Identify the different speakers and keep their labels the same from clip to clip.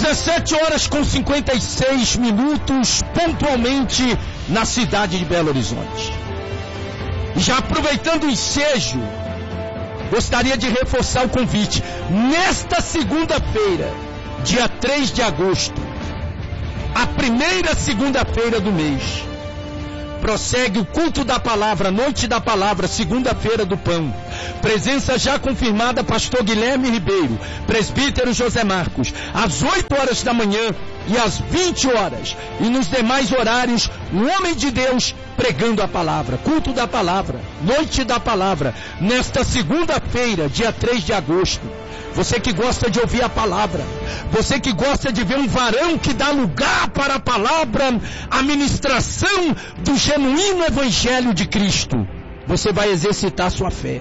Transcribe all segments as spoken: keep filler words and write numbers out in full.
Speaker 1: dezessete horas com cinquenta e seis minutos, pontualmente na cidade de Belo Horizonte. E já aproveitando o ensejo, gostaria de reforçar o convite. Nesta segunda-feira, dia três de agosto, a primeira segunda-feira do mês, prossegue o culto da palavra, noite da palavra, segunda-feira do pão. Presença já confirmada, pastor Guilherme Ribeiro, presbítero José Marcos, às oito horas da manhã e às vinte horas. E nos demais horários, um homem de Deus pregando a palavra, culto da palavra, noite da palavra, nesta segunda-feira, dia três de agosto. Você que gosta de ouvir a palavra, você que gosta de ver um varão que dá lugar para a palavra, a ministração do genuíno evangelho de Cristo, você vai exercitar sua fé.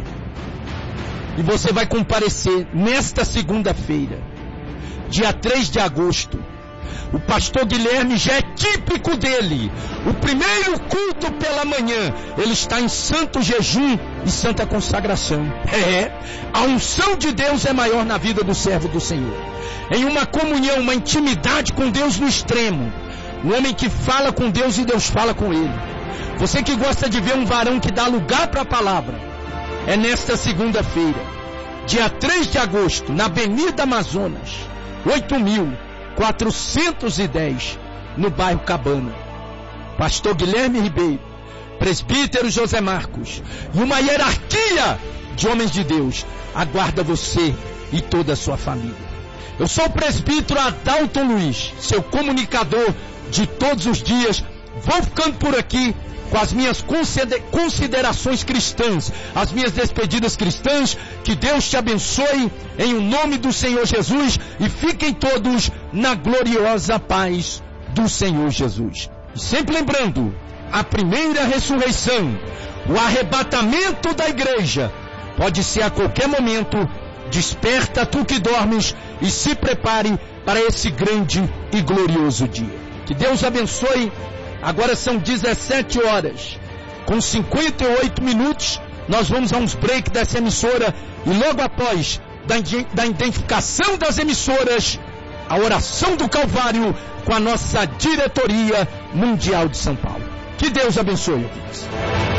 Speaker 1: E você vai comparecer nesta segunda-feira, dia três de agosto. O pastor Guilherme já é típico dele. O primeiro culto pela manhã, ele está em santo jejum e santa consagração. É, a unção de Deus é maior na vida do servo do Senhor. Em uma comunhão, uma intimidade com Deus no extremo. Um homem que fala com Deus e Deus fala com ele. Você que gosta de ver um varão que dá lugar para a palavra, é nesta segunda-feira, dia três de agosto, na Avenida Amazonas, oito mil quatrocentos e dez, no bairro Cabana. Pastor Guilherme Ribeiro, presbítero José Marcos e uma hierarquia de homens de Deus aguarda você e toda a sua família. Eu sou o presbítero Adalton Luiz, seu comunicador de todos os dias. Vou ficando por aqui com as minhas considerações cristãs, as minhas despedidas cristãs. Que Deus te abençoe em o nome do Senhor Jesus e fiquem todos na gloriosa paz do Senhor Jesus. E sempre lembrando, a primeira ressurreição, o arrebatamento da igreja, pode ser a qualquer momento. Desperta tu que dormes e se prepare para esse grande e glorioso dia. Que Deus abençoe. Agora são dezessete horas com cinquenta e oito minutos. Nós vamos a uns break dessa emissora e logo após da, da identificação das emissoras, a oração do Calvário com a nossa diretoria mundial de São Paulo. Que Deus abençoe.